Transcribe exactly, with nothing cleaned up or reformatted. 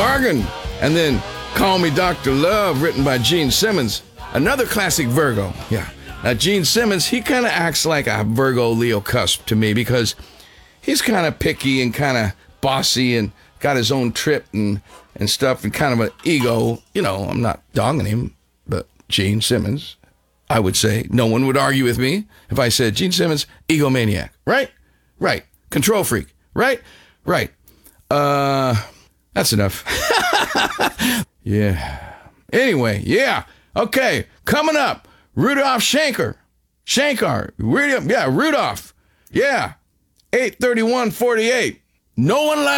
bargain. And then Call Me Doctor Love, written by Gene Simmons. Another classic Virgo. Yeah. Now, Gene Simmons, he kind of acts like a Virgo-Leo cusp to me because he's kind of picky and kind of bossy and got his own trip and, and stuff and kind of an ego. You know, I'm not dogging him, but Gene Simmons, I would say, no one would argue with me if I said Gene Simmons, egomaniac, right? Right. Control freak, right? Right. Uh, that's enough. Yeah. Anyway, yeah. Okay, coming up, Rudolph Shankar. Shankar. Rudolph, yeah, Rudolph. Yeah. eight thirty-one forty-eight. No one likes